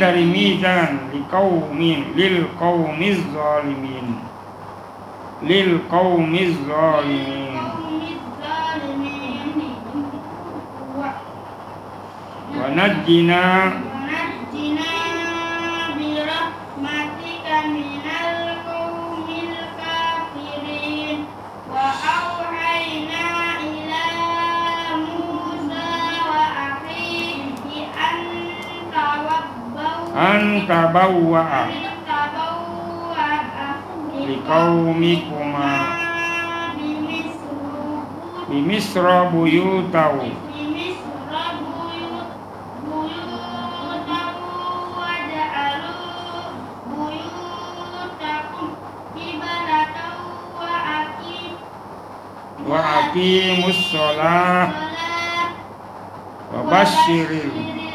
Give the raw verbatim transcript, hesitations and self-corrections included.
dari mi jangan liqaumin lil qaumiz zalimin lil qaumiz zalimin wa najjina anta bawwa'a liqaumikuma bimisra buyutau wa aqimus shalah wa basyiril